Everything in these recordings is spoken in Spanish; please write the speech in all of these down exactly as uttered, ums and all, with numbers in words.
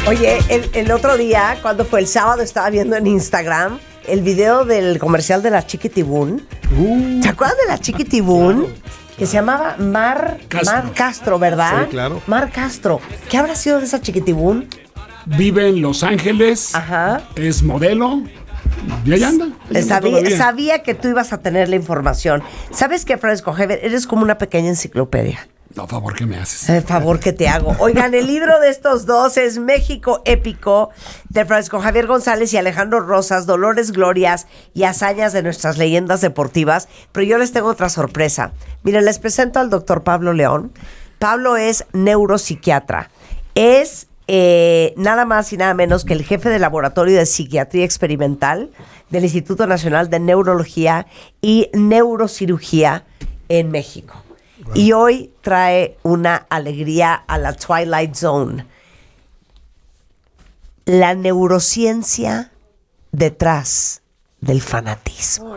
Oye, el, el otro día, cuando fue el sábado, estaba viendo en Instagram el video del comercial de la Chiquitibún. Uh, ¿Te acuerdas de la Chiquitibún? Claro, claro. Que se llamaba Mar Castro. Mar Castro, ¿verdad? Sí, claro. Mar Castro. ¿Qué habrá sido de esa Chiquitibún? Vive en Los Ángeles. Ajá. Es modelo. Y ahí anda. Ahí sabía, anda sabía que tú ibas a tener la información. ¿Sabes qué, Francisco Javier? Eres como una pequeña enciclopedia. No, favor que me haces. El favor que te hago. Oigan, el libro de estos dos es México Épico, de Francisco Javier González y Alejandro Rosas, Dolores, Glorias y Hazañas de nuestras leyendas deportivas. Pero yo les tengo otra sorpresa. Miren, les presento al doctor Pablo León. Pablo es neuropsiquiatra. Es eh, nada más y nada menos que el jefe del Laboratorio de Psiquiatría Experimental del Instituto Nacional de Neurología y Neurocirugía en México. Bueno. Y hoy trae una alegría a la Twilight Zone. La neurociencia detrás del fanatismo.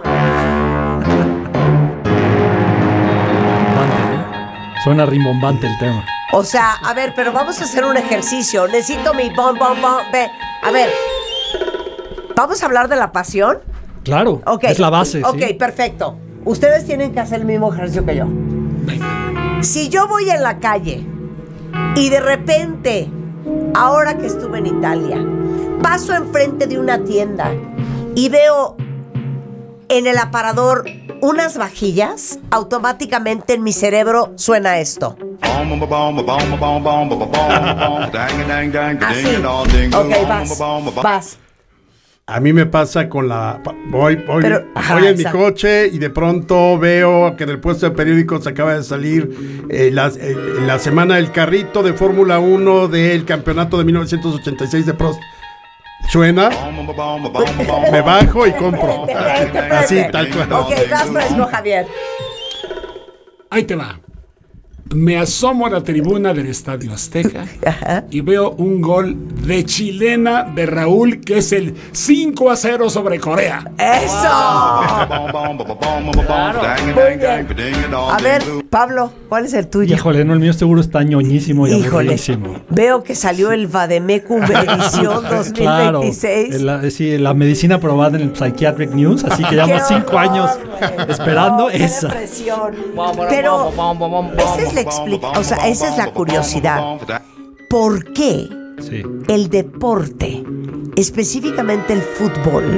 Suena rimbombante el tema. O sea, a ver, pero vamos a hacer un ejercicio. Necesito mi bom, bom, bom. Ve. A ver, ¿vamos a hablar de la pasión? Claro, okay. Es la base. Ok, ¿sí? Perfecto. Ustedes tienen que hacer el mismo ejercicio que yo. Si yo voy en la calle y de repente, ahora que estuve en Italia, paso enfrente de una tienda y veo en el aparador unas vajillas, automáticamente en mi cerebro suena esto. Así. Ok, vas, vas. A mí me pasa con la... Voy, voy, Pero, ajá, voy en exacto. mi coche y de pronto veo que en el puesto de periódicos acaba de salir eh, la, eh, la semana del carrito de Fórmula uno del campeonato de mil novecientos ochenta y seis de Prost. Suena, me bajo y compro. Así, tal cual. Ok, vas, Francisco Javier. Ahí te va. Me asomo a la tribuna del Estadio Azteca y veo un gol de chilena de Raúl, que es el cinco a cero sobre Corea. ¡Eso! Claro. Muy bien. A ver, Pablo, ¿cuál es el tuyo? Híjole, no, el mío seguro está ñoñísimo y Híjole, aburridísimo. veo que salió el Vademecum Edición dos mil veintiséis. Claro, la, sí, la medicina probada en el Psychiatric News, así que llevamos cinco años esperando no, qué esa. depresión. Pero esa es la explica, o sea, esa es la curiosidad. ¿Por qué Sí. el deporte, específicamente el fútbol,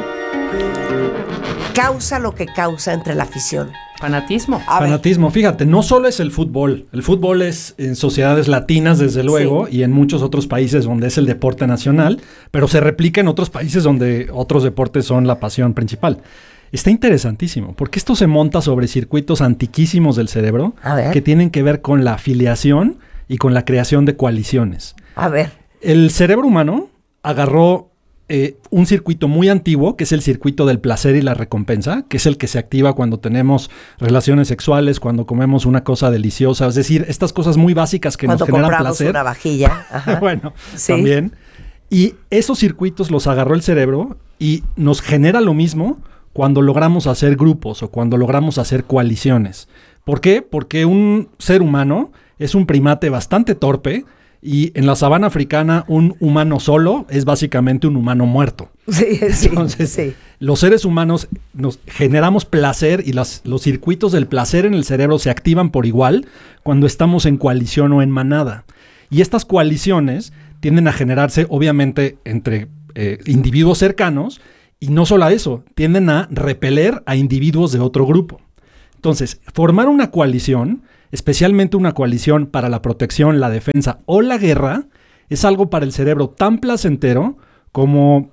causa lo que causa entre la afición? Fanatismo. A ver. Fanatismo, fíjate, no solo es el fútbol. El fútbol es en sociedades latinas, desde luego, sí, y en muchos otros países donde es el deporte nacional, pero se replica en otros países donde otros deportes son la pasión principal. Está interesantísimo, porque esto se monta sobre circuitos antiquísimos del cerebro que tienen que ver con la afiliación y con la creación de coaliciones. A ver. El cerebro humano agarró eh, un circuito muy antiguo, que es el circuito del placer y la recompensa, que es el que se activa cuando tenemos relaciones sexuales, cuando comemos una cosa deliciosa, es decir, estas cosas muy básicas que cuando nos generan compramos placer. Una vajilla. Ajá. Bueno, sí, también. Y esos circuitos los agarró el cerebro y nos genera lo mismo cuando logramos hacer grupos o cuando logramos hacer coaliciones. ¿Por qué? Porque un ser humano es un primate bastante torpe y en la sabana africana un humano solo es básicamente un humano muerto. Sí, sí. Entonces, sí. los seres humanos nos generamos placer y las, los circuitos del placer en el cerebro se activan por igual cuando estamos en coalición o en manada. Y estas coaliciones tienden a generarse obviamente entre eh, individuos cercanos. Y no solo a eso, tienden a repeler a individuos de otro grupo. Entonces, formar una coalición, especialmente una coalición para la protección, la defensa o la guerra, es algo para el cerebro tan placentero como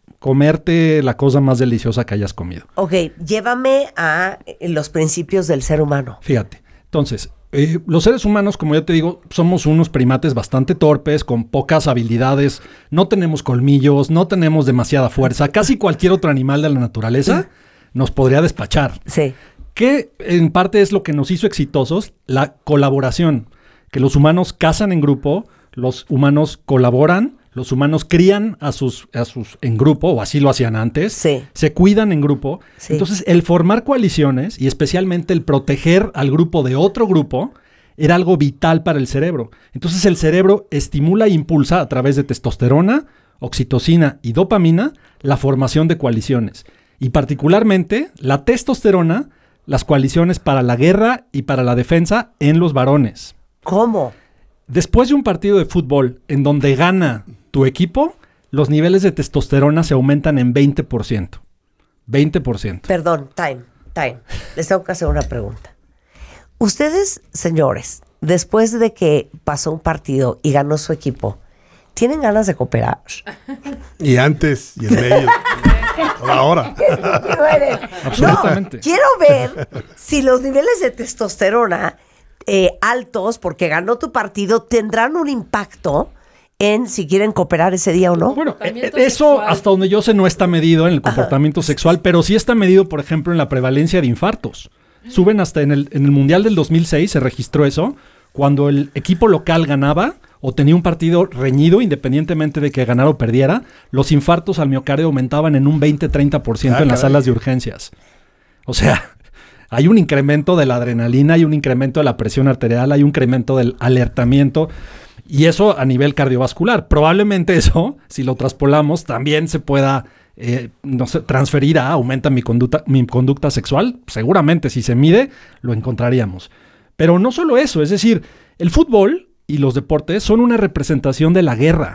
comerte la cosa más deliciosa que hayas comido. Ok, llévame a los principios del ser humano. Fíjate, entonces, eh, los seres humanos, como ya te digo, somos unos primates bastante torpes, con pocas habilidades, no tenemos colmillos, no tenemos demasiada fuerza. Casi cualquier otro animal de la naturaleza nos podría despachar. Sí. Que en parte es lo que nos hizo exitosos, la colaboración. Que los humanos cazan en grupo, los humanos colaboran, los humanos crían a sus, a sus en grupo, o así lo hacían antes, sí, se cuidan en grupo. Sí. Entonces, el formar coaliciones y especialmente el proteger al grupo de otro grupo era algo vital para el cerebro. Entonces el cerebro estimula e impulsa a través de testosterona, oxitocina y dopamina la formación de coaliciones. Y particularmente la testosterona, las coaliciones para la guerra y para la defensa en los varones. ¿Cómo? Después de un partido de fútbol en donde gana tu equipo, los niveles de testosterona se aumentan en veinte por ciento. veinte por ciento. Perdón, time, time. Les tengo que hacer una pregunta. Ustedes, señores, después de que pasó un partido y ganó su equipo, ¿tienen ganas de cooperar? Y antes, y en medio. Toda hora. Absolutamente. No, quiero ver si los niveles de testosterona eh, altos, porque ganó tu partido, tendrán un impacto en si quieren cooperar ese día o no. Bueno, Comportamiento eh, eso sexual. hasta donde yo sé no está medido en el comportamiento sexual, pero sí está medido, por ejemplo, en la prevalencia de infartos. Suben hasta en el, en el Mundial del dos mil seis, se registró eso, cuando el equipo local ganaba o tenía un partido reñido, independientemente de que ganara o perdiera, los infartos al miocardio aumentaban en un veinte a treinta por ciento Ah, en las caray. salas de urgencias. O sea, hay un incremento de la adrenalina, hay un incremento de la presión arterial, hay un incremento del alertamiento. Y eso a nivel cardiovascular. Probablemente eso, si lo traspolamos, también se pueda eh, no sé, transferir a aumenta mi conducta, mi conducta sexual. Seguramente, si se mide, lo encontraríamos. Pero no solo eso, es decir, el fútbol y los deportes son una representación de la guerra.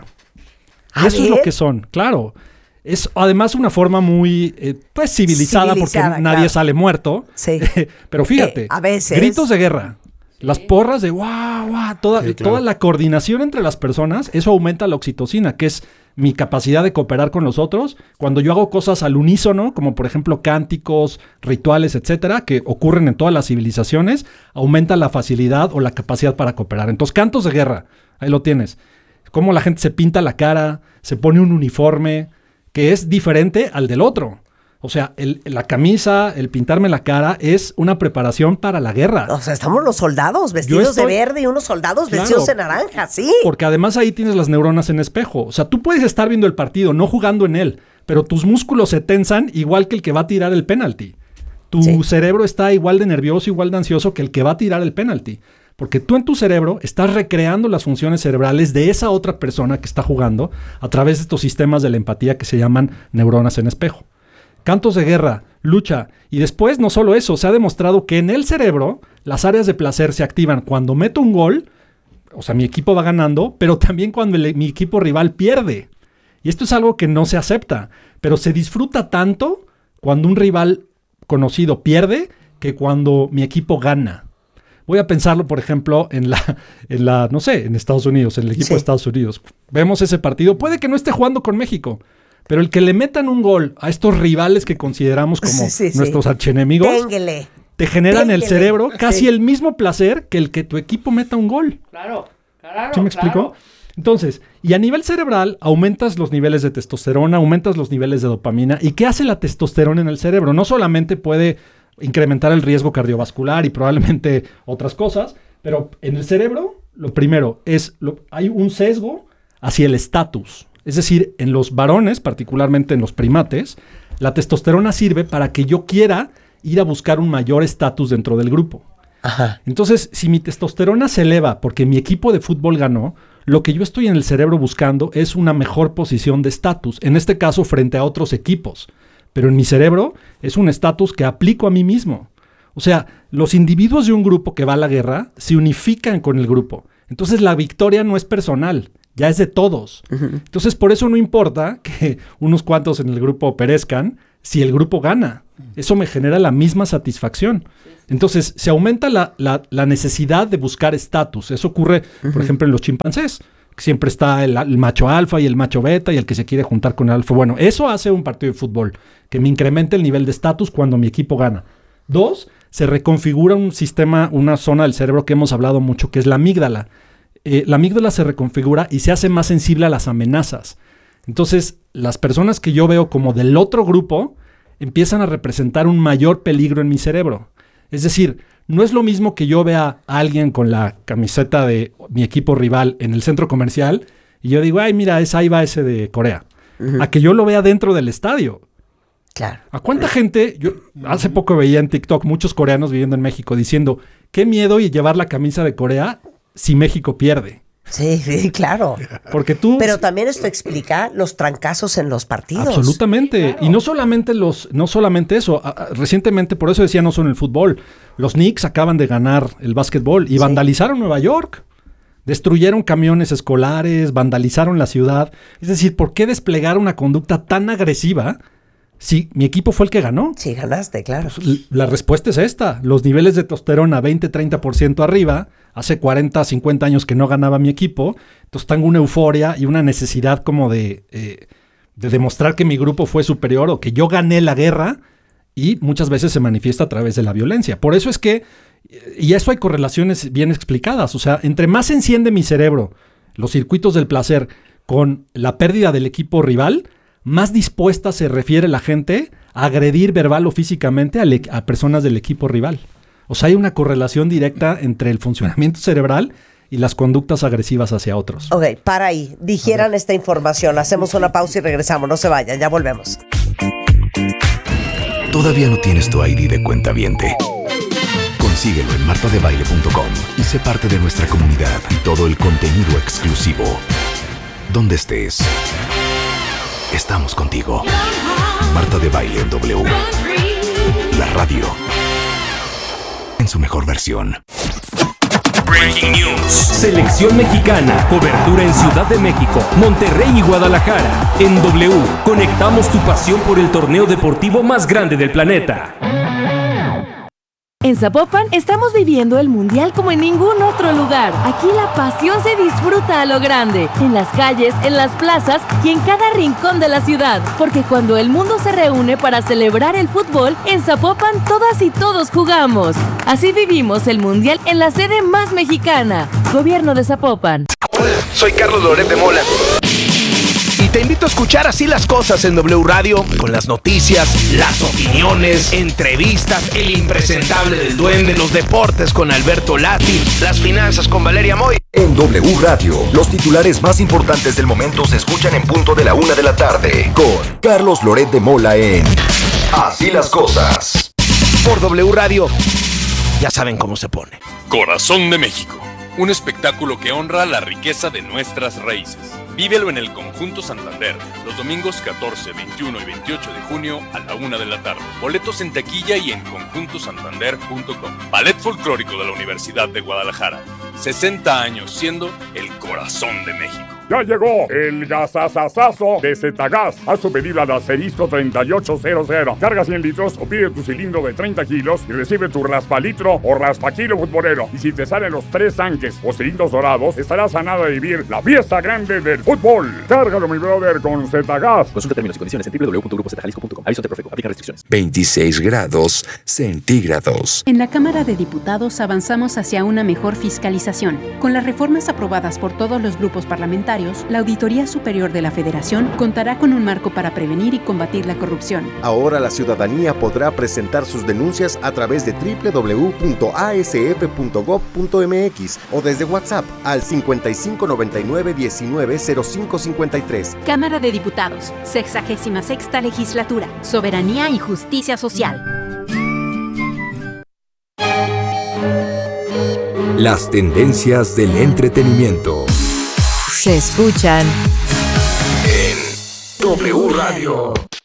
A Eso es ver. lo que son, claro. Es además una forma muy eh, pues civilizada, Civilizada, porque nadie claro. sale muerto. Sí. Pero fíjate, Eh, a veces. gritos de guerra. Las porras de guau, guau, toda, Sí, claro. toda la coordinación entre las personas, eso aumenta la oxitocina, que es mi capacidad de cooperar con los otros. Cuando yo hago cosas al unísono, como por ejemplo cánticos, rituales, etcétera, que ocurren en todas las civilizaciones, aumenta la facilidad o la capacidad para cooperar. Entonces, cantos de guerra, ahí lo tienes. Cómo la gente se pinta la cara, se pone un uniforme, que es diferente al del otro. O sea, el, la camisa, el pintarme la cara es una preparación para la guerra. O sea, estamos los soldados vestidos estoy- de verde y unos soldados Claro. vestidos de naranja, sí. Porque además ahí tienes las neuronas en espejo. O sea, tú puedes estar viendo el partido, no jugando en él, pero tus músculos se tensan igual que el que va a tirar el penalti. Tu Sí. cerebro está igual de nervioso, igual de ansioso que el que va a tirar el penalti. Porque tú en tu cerebro estás recreando las funciones cerebrales de esa otra persona que está jugando a través de estos sistemas de la empatía que se llaman neuronas en espejo. Cantos de guerra, lucha. Y después, no solo eso, se ha demostrado que en el cerebro las áreas de placer se activan cuando meto un gol, o sea, mi equipo va ganando, pero también cuando el- mi equipo rival pierde. Y esto es algo que no se acepta, pero se disfruta tanto cuando un rival conocido pierde que cuando mi equipo gana. Voy a pensarlo, por ejemplo, en la, en la, no sé, en Estados Unidos, en el equipo Sí. de Estados Unidos. Vemos ese partido, puede que no esté jugando con México, pero el que le metan un gol a estos rivales que consideramos como Sí, sí, sí. nuestros archienemigos, Ténguele. te generan en el Ténguele. cerebro casi Sí. el mismo placer que el que tu equipo meta un gol. Claro, claro. ¿Sí me claro. explico? Entonces, y a nivel cerebral, aumentas los niveles de testosterona, aumentas los niveles de dopamina. ¿Y qué hace la testosterona en el cerebro? No solamente puede incrementar el riesgo cardiovascular y probablemente otras cosas, pero en el cerebro, lo primero es, lo- hay un sesgo hacia el estatus. Es decir, en los varones, particularmente en los primates, la testosterona sirve para que yo quiera ir a buscar un mayor estatus dentro del grupo. Ajá. Entonces, si mi testosterona se eleva porque mi equipo de fútbol ganó, lo que yo estoy en el cerebro buscando es una mejor posición de estatus, en este caso frente a otros equipos. Pero en mi cerebro es un estatus que aplico a mí mismo. O sea, los individuos de un grupo que va a la guerra se unifican con el grupo. Entonces la victoria no es personal, ya es de todos. Entonces por eso no importa que unos cuantos en el grupo perezcan si el grupo gana. Eso me genera la misma satisfacción. Entonces se aumenta la, la- la necesidad de buscar estatus. Eso ocurre, por ejemplo, en los chimpancés. Siempre está el, el macho alfa y el macho beta y el que se quiere juntar con el alfa. Bueno, eso hace un partido de fútbol, que me incremente el nivel de estatus cuando mi equipo gana. Dos, se reconfigura un sistema, una zona del cerebro que hemos hablado mucho, que es la amígdala. Eh, la amígdala se reconfigura y se hace más sensible a las amenazas. Entonces, las personas que yo veo como del otro grupo empiezan a representar un mayor peligro en mi cerebro. Es decir, no es lo mismo que yo vea a alguien con la camiseta de mi equipo rival en el centro comercial y yo digo, ay, mira, es, ahí va ese de Corea. Uh-huh. A que yo lo vea dentro del estadio. Claro. ¿A cuánta gente? Yo hace poco veía en TikTok muchos coreanos viviendo en México diciendo, qué miedo y llevar la camisa de Corea si México pierde. Sí, sí, claro. Porque tú... Pero también esto explica los trancazos en los partidos. Absolutamente. Claro. Y no solamente los, no solamente eso. A, a, recientemente, por eso decía, no solo el fútbol. Los Knicks acaban de ganar el básquetbol y sí. vandalizaron Nueva York. Destruyeron camiones escolares, vandalizaron la ciudad. Es decir, ¿por qué desplegar una conducta tan agresiva si mi equipo fue el que ganó? Sí, ganaste, claro. Pues, la respuesta es esta. Los niveles de testosterona veinte a treinta por ciento arriba. Hace cuarenta, cincuenta años que no ganaba mi equipo. Entonces tengo una euforia y una necesidad como de, eh, de demostrar que mi grupo fue superior o que yo gané la guerra, y muchas veces se manifiesta a través de la violencia. Por eso es que, y eso hay correlaciones bien explicadas, o sea, entre más se enciende mi cerebro los circuitos del placer con la pérdida del equipo rival, más dispuesta se refiere la gente a agredir verbal o físicamente a, le- a personas del equipo rival. O sea, hay una correlación directa entre el funcionamiento cerebral y las conductas agresivas hacia otros. Ok, para ahí. Digieran esta información. Hacemos una pausa y regresamos. No se vayan, ya volvemos. ¿Todavía no tienes tu I D de cuentaviente? Consíguelo en marta de baile punto com y sé parte de nuestra comunidad y todo el contenido exclusivo. Donde estés, estamos contigo. Marta de Baile en W. La radio en su mejor versión. Breaking News. Selección mexicana. Cobertura en Ciudad de México, Monterrey y Guadalajara. En W, conectamos tu pasión por el torneo deportivo más grande del planeta. En Zapopan estamos viviendo el Mundial como en ningún otro lugar. Aquí la pasión se disfruta a lo grande, en las calles, en las plazas y en cada rincón de la ciudad. Porque cuando el mundo se reúne para celebrar el fútbol, en Zapopan todas y todos jugamos. Así vivimos el Mundial en la sede más mexicana. Gobierno de Zapopan. Hola, soy Carlos Loret de Mola. Y te invito a escuchar Así las Cosas en W Radio, con las noticias, las opiniones, entrevistas, el impresentable del Duende, los deportes con Alberto Lati, las finanzas con Valeria Moy. En W Radio, los titulares más importantes del momento se escuchan en punto de la una de la tarde, con Carlos Loret de Mola en Así las Cosas. Por W Radio, ya saben cómo se pone. Corazón de México, un espectáculo que honra la riqueza de nuestras raíces. Vívelo en el Conjunto Santander, los domingos catorce, veintiuno y veintiocho de junio a la una de la tarde. Boletos en taquilla y en conjunto santander punto com. Ballet Folclórico de la Universidad de Guadalajara. sesenta años siendo el corazón de México. Ya llegó el gasasasazo de Zetagas. Haz tu pedida al asterisco treinta y ocho cero cero. Carga cien litros o pide tu cilindro de treinta kilos y recibe tu raspalitro o raspakilo futbolero. Y si te salen los tres tanques o cilindros dorados, estarás a nada de vivir la fiesta grande del fútbol. Cárgalo, mi brother, con Zetagas. Consulta términos y condiciones en doble u doble u doble u punto grupo zeta jalisco punto com. Aviso de Profeco. Aplican restricciones. veintiséis grados centígrados. En la Cámara de Diputados avanzamos hacia una mejor fiscalización. Con las reformas aprobadas por todos los grupos parlamentarios, la Auditoría Superior de la Federación contará con un marco para prevenir y combatir la corrupción. Ahora la ciudadanía podrá presentar sus denuncias a través de doble u doble u doble u punto a s f punto gob punto m x o desde WhatsApp al cincuenta y cinco noventa y nueve diecinueve cero cinco cincuenta y tres. Cámara de Diputados, sexagésima sexta legislatura, soberanía y justicia social. Las tendencias del entretenimiento Se escuchan en W Radio.